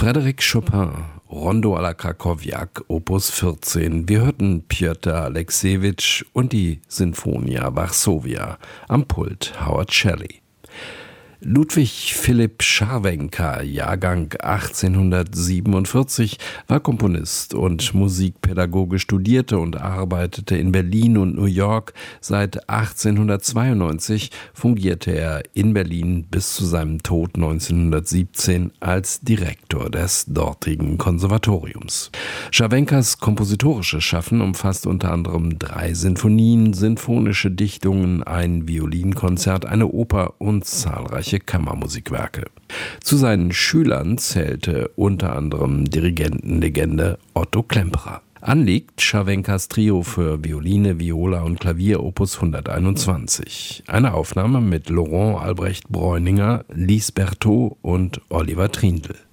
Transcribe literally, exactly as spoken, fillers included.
Frédéric Chopin, Rondo à la Krakowiak, Opus vierzehn. Wir hörten Pjotr Aleksejewitsch und die Sinfonia Varsovia, am Pult Howard Shelley. Ludwig Philipp Scharwenka, Jahrgang achtzehnhundertsiebenundvierzig, war Komponist und Musikpädagoge, studierte und arbeitete in Berlin und New York. Seit achtzehnhundertzweiundneunzig fungierte er in Berlin bis zu seinem Tod neunzehnhundertsiebzehn als Direktor des dortigen Konservatoriums. Scharwenkas kompositorisches Schaffen umfasst unter anderem drei Sinfonien, sinfonische Dichtungen, ein Violinkonzert, eine Oper und zahlreiche Kammermusikwerke. Zu seinen Schülern zählte unter anderem Dirigentenlegende Otto Klemperer. Anliegt Scharwenkas Trio für Violine, Viola und Klavier Opus hunderteinundzwanzig. Eine Aufnahme mit Laurent Albrecht Bräuninger, Lise Berthaud und Oliver Trindl.